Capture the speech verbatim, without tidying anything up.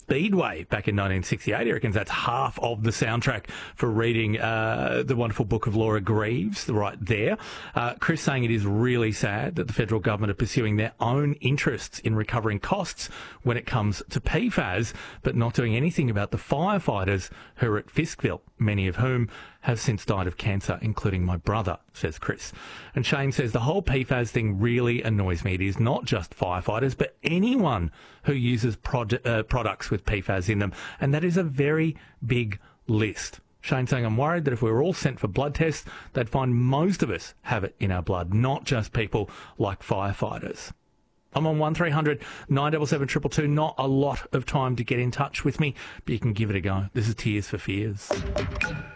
Speedway back in nineteen sixty-eight. He reckons that's half of the soundtrack for reading uh, the wonderful book of Laura Greaves right there. Uh, Chris saying it is really sad that the federal government are pursuing their own interests in recovering costs when it comes to P FAS, but not doing anything about the firefighters who are at Fiskville, many of whom have since died of cancer, including my brother, says Chris. And Shane says the whole P FAS thing really annoys me. It is not just firefighters, but anyone who uses prod- uh, products with P FAS in them. And that is a very big list. Shane saying, I'm worried that if we were all sent for blood tests, they'd find most of us have it in our blood, not just people like firefighters. I'm on one three hundred nine seven seven two two two. Not a lot of time to get in touch with me, but you can give it a go. This is Tears for Fears.